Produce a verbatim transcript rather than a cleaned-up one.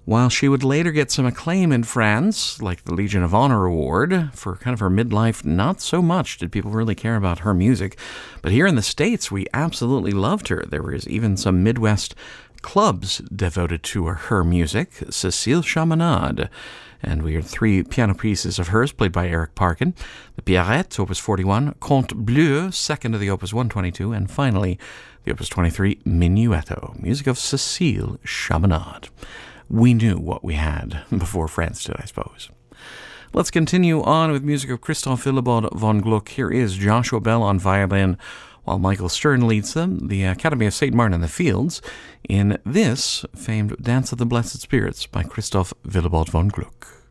While she would later get some acclaim in France, like the Legion of Honor Award, for kind of her midlife, not so much did people really care about her music. But here in the States, we absolutely loved her. There was even some Midwest clubs devoted to her, her music, Cécile Chaminade. And we heard three piano pieces of hers played by Eric Parkin. The Pierrette, Opus forty-one, Conte Bleu, second of the Opus one twenty-two, and finally the Opus twenty-three, Minuetto, music of Cécile Chaminade. We knew what we had before France did, I suppose. Let's continue on with music of Christoph Willibald von Gluck. Here is Joshua Bell on violin, while Michael Stern leads them, the Academy of Saint Martin in the Fields, in this famed Dance of the Blessed Spirits by Christoph Willibald von Gluck.